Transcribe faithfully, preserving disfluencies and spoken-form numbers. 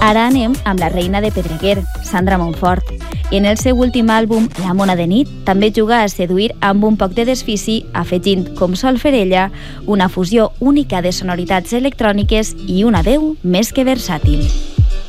Ara anem amb la reina de Pedreguer, Sandra Montfort. I en el seu últim àlbum, La mona de nit, també juga a seduir amb un poc de desfici, afegint, com sol fer ella, una fusió única de sonoritats electròniques i una veu més que versàtil.